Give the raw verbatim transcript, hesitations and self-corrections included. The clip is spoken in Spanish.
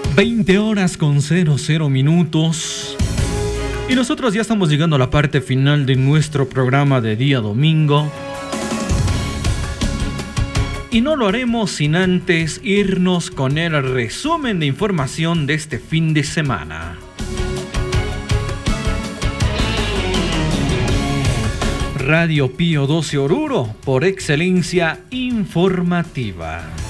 veinte horas con cero cero minutos. Y nosotros ya estamos llegando a la parte final de nuestro programa de día domingo. Y no lo haremos sin antes irnos con el resumen de información de este fin de semana. Radio Pío doce Oruro, por excelencia informativa.